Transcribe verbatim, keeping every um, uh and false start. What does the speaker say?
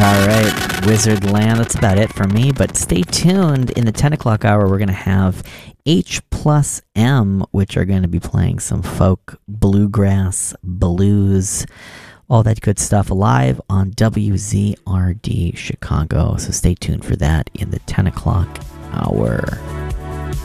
right, Wizard Land, that's about it for me, but stay tuned. In the ten o'clock hour, we're going to have H plus M, which are going to be playing some folk, bluegrass, blues, all that good stuff live on W Z R D Chicago. So stay tuned for that in the ten o'clock hour.